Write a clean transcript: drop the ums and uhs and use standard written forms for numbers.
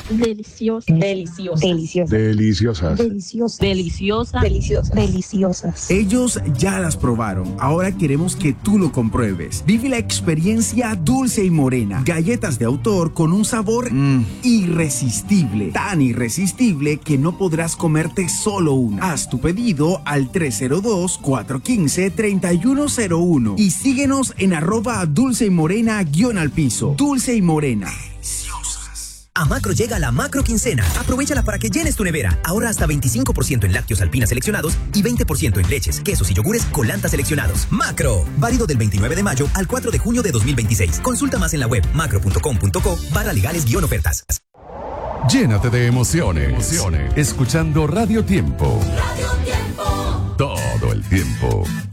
Deliciosa. Deliciosas. Deliciosas. Deliciosas. Deliciosas. Deliciosas. Deliciosas. Ellos ya las probaron. Ahora queremos que tú lo compruebes. Vive la experiencia Dulce y Morena. Galletas de autor con un sabor irresistible. Tan irresistible que no podrás comerte solo una. Haz tu pedido al 302-415-3101 y síguenos en @Dulce y Morena _al piso. Dulce y Morena. A Macro llega la Macro Quincena. Aprovéchala para que llenes tu nevera. Ahorra hasta 25% en lácteos Alpina seleccionados y 20% en leches, quesos y yogures Colanta seleccionados. Macro. Válido del 29 de mayo al 4 de junio de 2026. Consulta más en la web macro.com.co/legales-ofertas. Llénate de emociones. Escuchando Radio Tiempo. Radio Tiempo. Todo el tiempo.